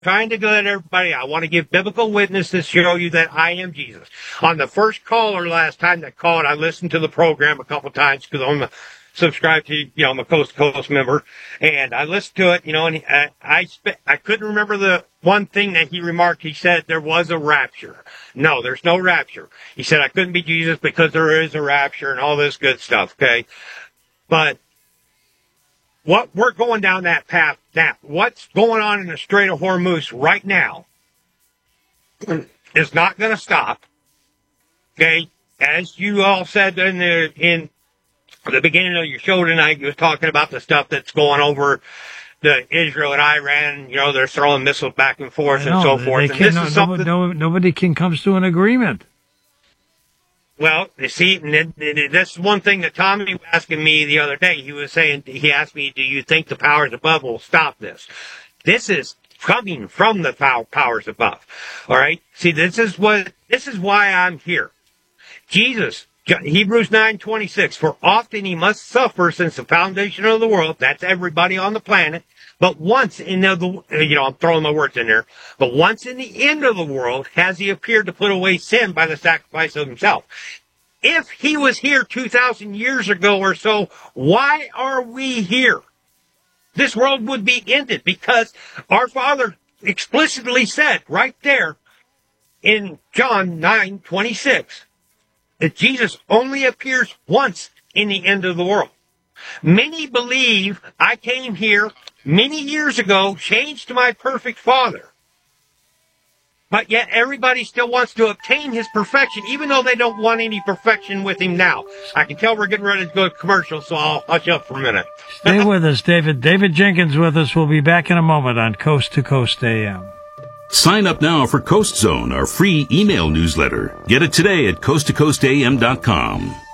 trying to let everybody, I want to give biblical witness to show you that I am Jesus. On the first caller last time that called, I listened to the program a couple times because I'm subscribed to, I'm a Coast to Coast member, and I listened to it, and I couldn't remember the one thing that he remarked. He said there was a rapture. No, there's no rapture. He said I couldn't be Jesus because there is a rapture and all this good stuff, okay? But what we're going down that path now, what's going on in the Strait of Hormuz right now is not going to stop. Okay, as you all said in the beginning of your show tonight, you was talking about the stuff that's going over the Israel and Iran. They're throwing missiles back and forth and so forth. And this is something nobody can come to an agreement. Well, you see, this is one thing that Tommy was asking me the other day. He asked me, do you think the powers above will stop this? This is coming from the powers above. All right? See, this is why I'm here. Jesus, Hebrews 9:26, for often he must suffer since the foundation of the world. That's everybody on the planet. But once I'm throwing my words in there, but once in the end of the world has he appeared to put away sin by the sacrifice of himself. If he was here 2,000 years ago or so, why are we here? This world would be ended because our Father explicitly said right there in John 9:26 that Jesus only appears once in the end of the world. Many believe I came here many years ago, changed to my perfect Father. But yet everybody still wants to obtain his perfection, even though they don't want any perfection with him now. I can tell we're getting ready to go to commercial, so I'll hush up for a minute. Stay with us, David. David Jenkins with us. We'll be back in a moment on Coast to Coast AM. Sign up now for Coast Zone, our free email newsletter. Get it today at coasttocoastam.com.